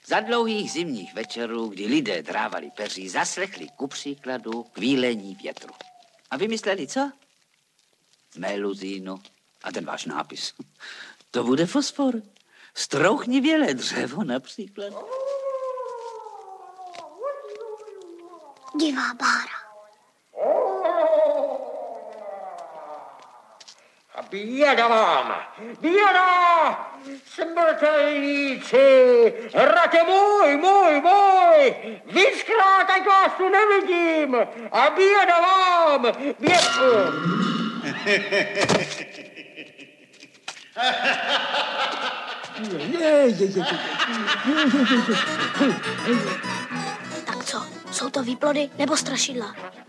Za dlouhých zimních večerů, kdy lidé drávali peří, zaslechli ku příkladu kvílení větru. A vymysleli co? Meluzínu a ten váš nápis. To bude fosfor. Strouchnivělé dřevo například. Divá bára. A běda vám! Běda! Smrtelníci! Hratě můj! Vyškrát, ať vás tu nevidím! A běda vám! Tak co? Jsou to výplody nebo strašidla?